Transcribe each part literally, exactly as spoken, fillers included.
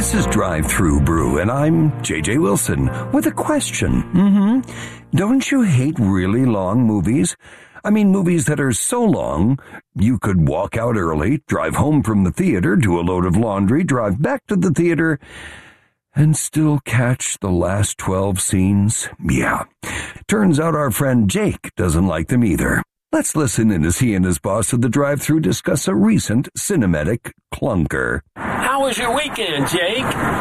This is Drive Through Brew, and I'm J J Wilson with a question. Mm-hmm. Don't you hate really long movies? I mean, movies that are so long, you could walk out early, drive home from the theater, do a load of laundry, drive back to the theater, and still catch the last twelve scenes? Yeah. Turns out our friend Jake doesn't like them either. Let's listen in as he and his boss at the drive-thru discuss a recent cinematic clunker. How was your weekend, Jake?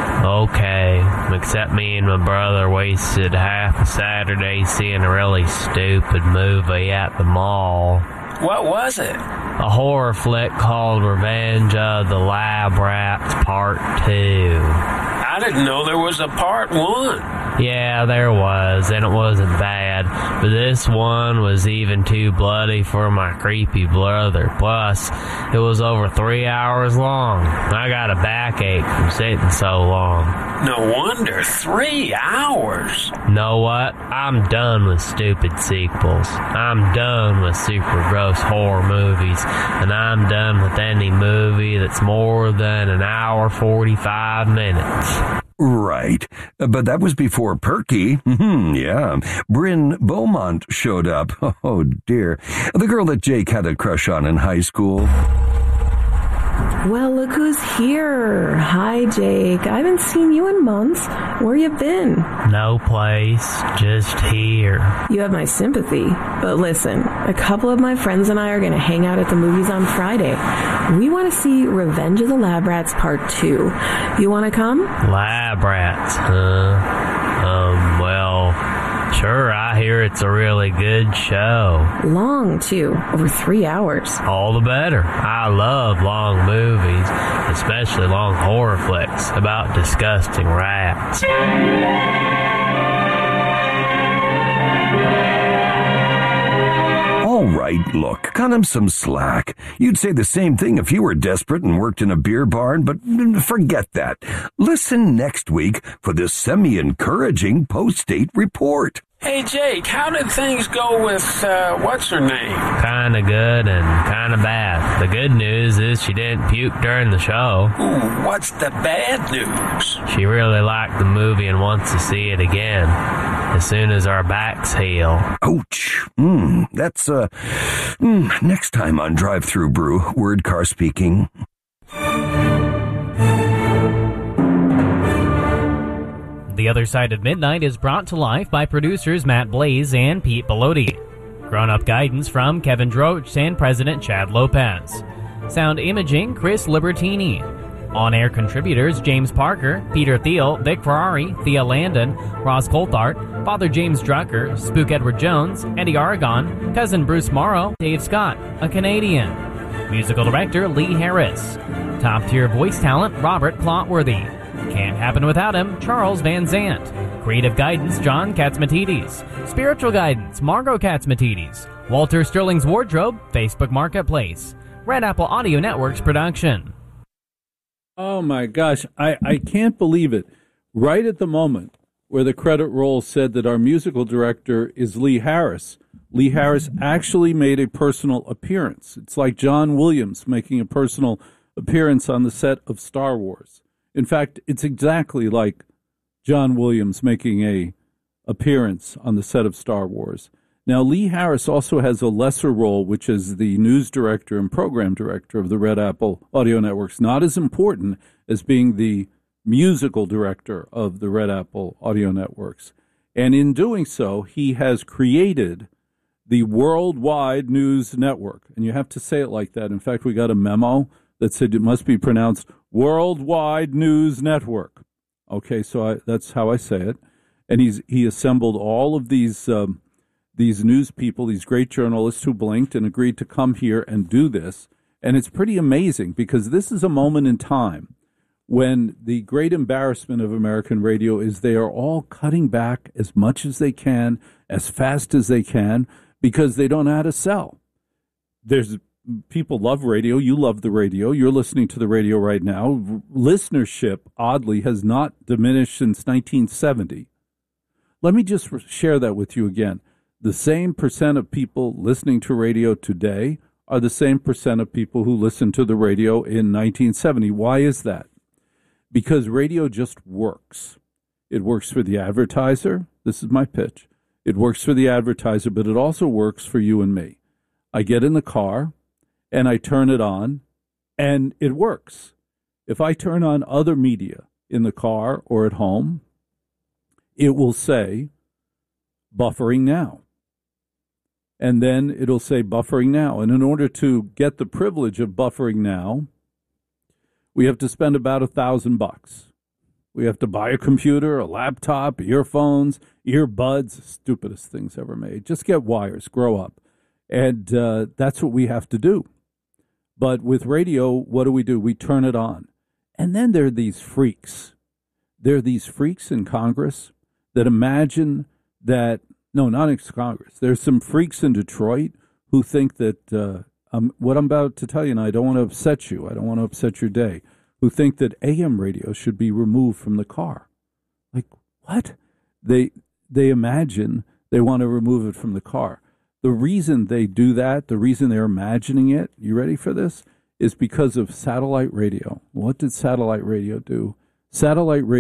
Okay, except me and my brother wasted half a Saturday seeing a really stupid movie at the mall. What was it? A horror flick called Revenge of the Lab Rats Part two. I didn't know there was a part one. Yeah, there was, and it wasn't bad, but this one was even too bloody for my creepy brother. Plus, it was over three hours long. I got a backache from sitting so long. No wonder, three hours. Know what? I'm done with stupid sequels. I'm done with super gross horror movies, and I'm done with any movie that's more than an hour forty-five minutes. Right, but that was before Perky. Mm-hmm, yeah, Bryn Beaumont showed up. Oh dear, the girl that Jake had a crush on in high school. Well, look who's here. Hi, Jake. I haven't seen you in months. Where you been? No place, just here. You have my sympathy. But listen, a couple of my friends and I are going to hang out at the movies on Friday. We want to see Revenge of the Lab Rats Part two. You want to come? Lab Rats, huh? Um, well, sure, I hear it's a really good show. Long, too. Over three hours. All the better. I love long movies, especially long horror flicks about disgusting rats. All right, look, cut him some slack. You'd say the same thing if you were desperate and worked in a beer barn, but forget that. Listen next week for the semi-encouraging post-date report. Hey, Jake, how did things go with, uh, what's her name? Kinda good and kinda bad. The good news is she didn't puke during the show. Ooh, what's the bad news? She really liked the movie and wants to see it again, as soon as our backs heal. Ouch. Mm, that's, uh, mm, next time on Drive Through Brew, Word Car speaking. The Other Side of Midnight is brought to life by producers Matt Blaze and Pete Bellotti. Grown-up guidance from Kevin Droach and President Chad Lopez. Sound imaging, Chris Libertini. On-air contributors, James Parker, Peter Thiel, Vic Ferrari, Thea Landon, Ross Coulthart, Father James Drucker, Spook Edward Jones, Eddie Aragon, Cousin Bruce Morrow, Dave Scott, a Canadian. Musical director, Lee Harris. Top-tier voice talent, Robert Plotworthy. Can't happen without him, Charles Van Zant. Creative guidance, John Katzmatidis. Spiritual guidance, Margot Katzmatidis. Walter Sterling's Wardrobe, Facebook Marketplace. Red Apple Audio Network's production. Oh my gosh, I, I can't believe it. Right at the moment where the credit roll said that our musical director is Lee Harris, Lee Harris actually made a personal appearance. It's like John Williams making a personal appearance on the set of Star Wars. In fact, it's exactly like John Williams making a appearance on the set of Star Wars. Now, Lee Harris also has a lesser role, which is the news director and program director of the Red Apple Audio Networks. Not as important as being the musical director of the Red Apple Audio Networks. And in doing so, he has created the Worldwide News Network. And you have to say it like that. In fact, we got a memo that said it must be pronounced Worldwide News Network. Okay, so I, that's how I say it. And he's he assembled all of these um, these news people, these great journalists who blinked and agreed to come here and do this. And it's pretty amazing because this is a moment in time when the great embarrassment of American radio is they are all cutting back as much as they can, as fast as they can, because they don't know how to sell. There's people love radio. You love the radio. You're listening to the radio right now. Listenership, oddly, has not diminished since nineteen seventy. Let me just share that with you again. The same percent of people listening to radio today are the same percent of people who listened to the radio in nineteen seventy. Why is that? because radio just works. It works for the advertiser. This is my pitch. It works for the advertiser, but it also works for you and me. I get in the car and I turn it on and it works. If I turn on other media in the car or at home, it will say buffering now. And then it'll say buffering now. And in order to get the privilege of buffering now, we have to spend about a thousand bucks. We have to buy a computer, a laptop, earphones, earbuds, stupidest things ever made. Just get wires, grow up. And uh, that's what we have to do. But with radio, what do we do? We turn it on. And then there are these freaks. There are these freaks in Congress that imagine that, no, not in Congress. There's some freaks in Detroit who think that uh, um, what I'm about to tell you, and I don't want to upset you, I don't want to upset your day, who think that A M radio should be removed from the car. Like, what? They they imagine they want to remove it from the car. The reason they do that, the reason they're imagining it, you ready for this, is because of satellite radio. What did satellite radio do? Satellite radio